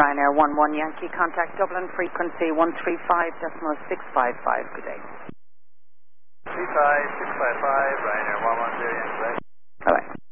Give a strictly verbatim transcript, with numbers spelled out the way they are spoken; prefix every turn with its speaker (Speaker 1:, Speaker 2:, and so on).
Speaker 1: Ryanair one one Yankee, contact Dublin, frequency one three five decimal six five five. Good day.
Speaker 2: three five six five five, Ryanair one one zero Yankee.
Speaker 1: Bye-bye.